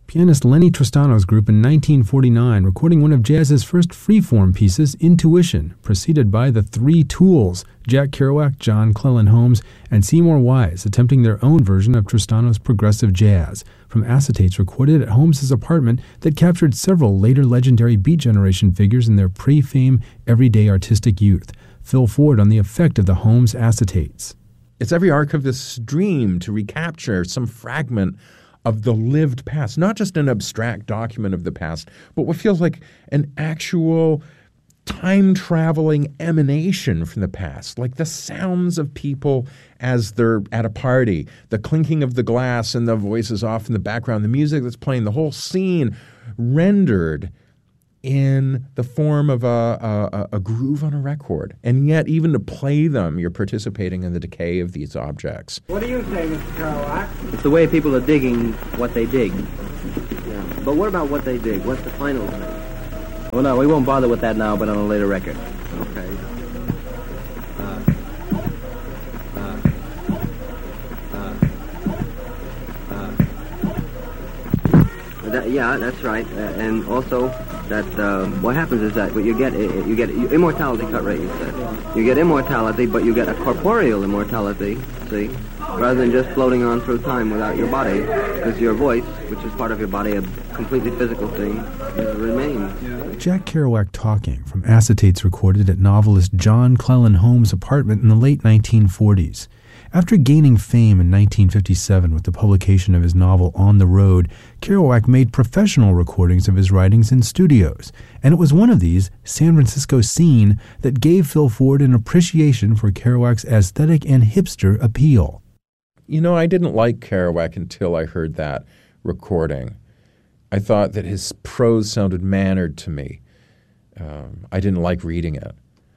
pianist Lenny Tristano's group in 1949, recording one of jazz's first freeform pieces, Intuition, preceded by the Three Tools, Jack Kerouac, John Cleland Holmes, and Seymour Wise, attempting their own version of Tristano's progressive jazz, from acetates recorded at Holmes's apartment that captured several later legendary Beat Generation figures in their pre-fame, everyday artistic youth. Phil Ford on the effect of the Holmes acetates. It's every archivist's dream to recapture some fragment of the lived past, not just an abstract document of the past, but what feels like an actual time-traveling emanation from the past, like the sounds of people as they're at a party, the clinking of the glass and the voices off in the background, the music that's playing, the whole scene rendered in the form of a groove on a record. And yet, even to play them, you're participating in the decay of these objects. What do you say, Mr. Kerouac? It's the way people are digging what they dig. Yeah. But what about what they dig? What's the final thing? Well, no, we won't bother with that now, but on a later record. Okay. Yeah, that's right. And also, that what happens is that what you get immortality cut rate. You said you get immortality, but you get a corporeal immortality. See, rather than just floating on through time without your body, because your voice, which is part of your body, a completely physical thing, remains. Jack Kerouac talking from acetates recorded at novelist John Cleland Holmes' apartment in the late 1940s. After gaining fame in 1957 with the publication of his novel On the Road, Kerouac made professional recordings of his writings in studios, and it was one of these, San Francisco Scene, that gave Phil Ford an appreciation for Kerouac's aesthetic and hipster appeal. You know, I didn't like Kerouac until I heard that recording. I thought that his prose sounded mannered to me. I didn't like reading it.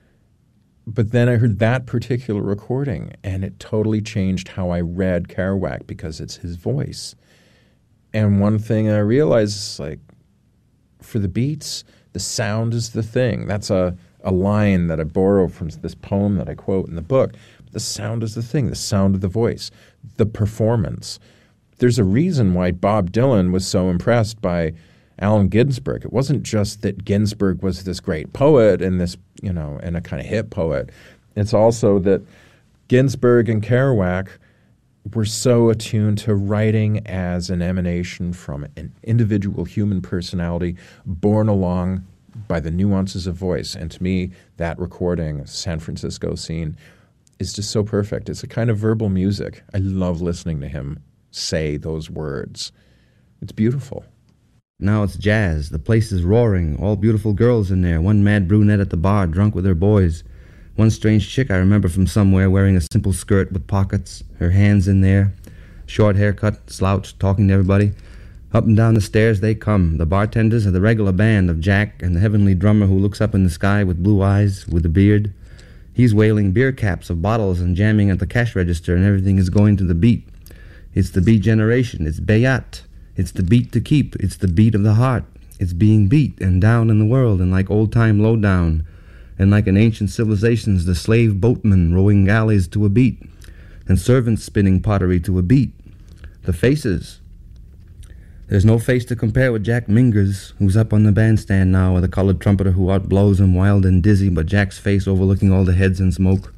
But then I heard that particular recording, and it totally changed how I read Kerouac because it's his voice. And one thing I realized is, like, for the beats, the sound is the thing. That's a line that I borrow from this poem that I quote in the book. The sound is the thing, the sound of the voice, the performance. There's a reason why Bob Dylan was so impressed by Allen Ginsberg. It wasn't just that Ginsberg was this great poet and this, and a kind of hip poet. It's also that Ginsberg and Kerouac were so attuned to writing as an emanation from an individual human personality borne along by the nuances of voice. And to me, that recording, San Francisco Scene, is just so perfect. It's a kind of verbal music. I love listening to him say those words. It's beautiful. Now it's jazz. The place is roaring. All beautiful girls in there. One mad brunette at the bar, drunk with her boys. One strange chick I remember from somewhere wearing a simple skirt with pockets, her hands in there. Short haircut, slouched, talking to everybody. Up and down the stairs they come. The bartenders are the regular band of Jack and the heavenly drummer who looks up in the sky with blue eyes, with a beard. He's wailing beer caps of bottles and jamming at the cash register, and everything is going to the beat. It's the Beat Generation. It's Bayat. It's the beat to keep. It's the beat of the heart. It's being beat and down in the world, and like old-time lowdown, and like in ancient civilizations, the slave boatmen rowing galleys to a beat, and servants spinning pottery to a beat. The faces. There's no face to compare with Jack Minger's, who's up on the bandstand now with a colored trumpeter who outblows him wild and dizzy, but Jack's face overlooking all the heads and smoke.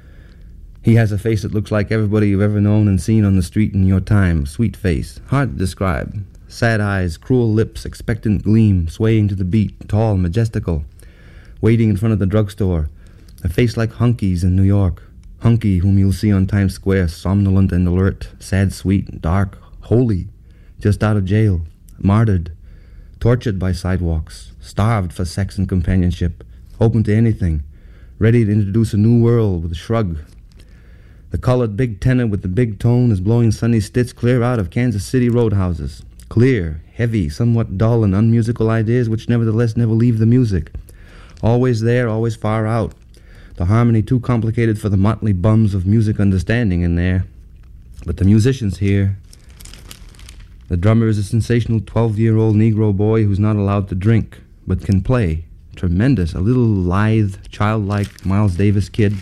He has a face that looks like everybody you've ever known and seen on the street in your time. Sweet face, hard to describe. Sad eyes, cruel lips, expectant gleam, swaying to the beat, tall, majestical. Waiting in front of the drugstore. A face like Hunky's in New York. Hunky, whom you'll see on Times Square, somnolent and alert, sad, sweet, dark, holy, just out of jail, martyred, tortured by sidewalks, starved for sex and companionship, open to anything, ready to introduce a new world with a shrug. The colored big tenor with the big tone is blowing Sonny Stitz clear out of Kansas City roadhouses. Clear, heavy, somewhat dull and unmusical ideas which nevertheless never leave the music. Always there, always far out. The harmony too complicated for the motley bums of music understanding in there. But the musicians here. The drummer is a sensational 12-year-old Negro boy who's not allowed to drink, but can play. Tremendous, a little lithe, childlike Miles Davis kid.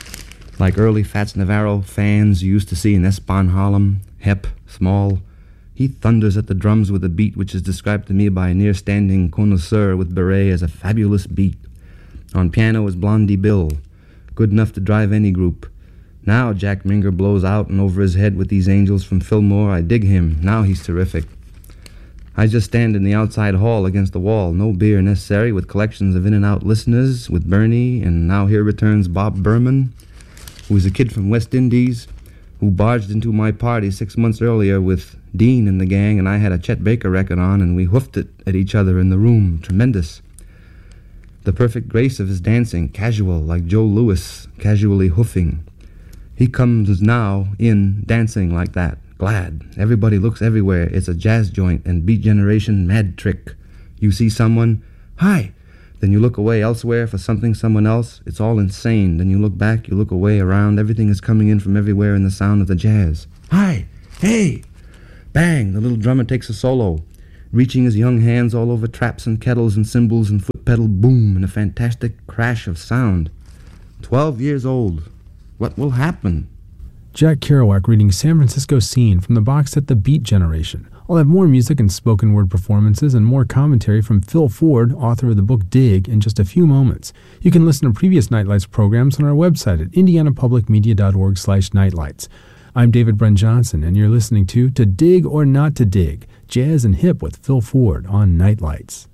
Like early Fats Navarro fans you used to see in Espan Harlem, hep, small, He thunders at the drums with a beat which is described to me by a near-standing connoisseur with beret as a fabulous beat. On piano is Blondie Bill, good enough to drive any group. Now Jack Minger blows out and over his head with these angels from Fillmore. I dig him. Now he's terrific. I just stand in the outside hall against the wall, no beer necessary, with collections of in-and-out listeners, with Bernie, and now here returns Bob Berman, who is a kid from West Indies, who barged into my party 6 months earlier with Dean and the gang, and I had a Chet Baker record on, and we hoofed it at each other in the room. Tremendous. The perfect grace of his dancing, casual, like Joe Louis, casually hoofing. He comes now in dancing like that, glad. Everybody looks everywhere. It's a jazz joint and Beat Generation mad trick. You see someone, hi. Then you look away elsewhere for something, someone else. It's all insane. Then you look back, you look away, around. Everything is coming in from everywhere in the sound of the jazz. Hi, hey. Bang, the little drummer takes a solo, reaching his young hands all over traps and kettles and cymbals and foot pedal, boom, and a fantastic crash of sound. 12 years old. What will happen? Jack Kerouac reading San Francisco Scene from the box set The Beat Generation. I'll have more music and spoken word performances and more commentary from Phil Ford, author of the book Dig, in just a few moments. You can listen to previous Nightlights programs on our website at indianapublicmedia.org/nightlights. I'm David Brent Johnson, and you're listening to Dig or Not to Dig, Jazz and Hip with Phil Ford on Nightlights.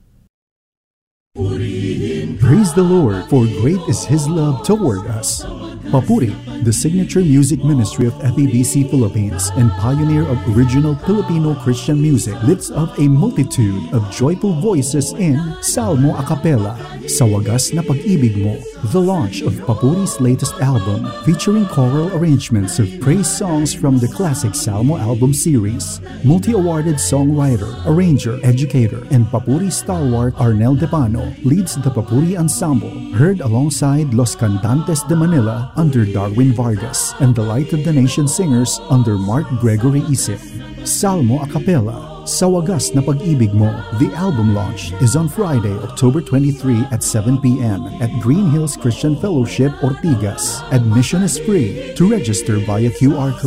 Praise the Lord, for great is His love toward us. Papuri, the signature music ministry of FEBC Philippines and pioneer of original Filipino Christian music, lifts up a multitude of joyful voices in Salmo a Cappella, Sa Wagas na Pag-ibig Mo, the launch of Papuri's latest album, featuring choral arrangements of praise songs from the classic Salmo album series. Multi-awarded songwriter, arranger, educator, and Papuri stalwart Arnel Depano leads the Papuri Ensemble, heard alongside Los Cantantes de Manila under Darwin Vargas and the Light of the Nation Singers under Mark Gregory Isip. Salmo a Cappella, Sa Wagas na Pag-ibig Mo. The album launch is on Friday, October 23 at 7 p.m. at Green Hills Christian Fellowship, Ortigas. Admission is free. To register via QR code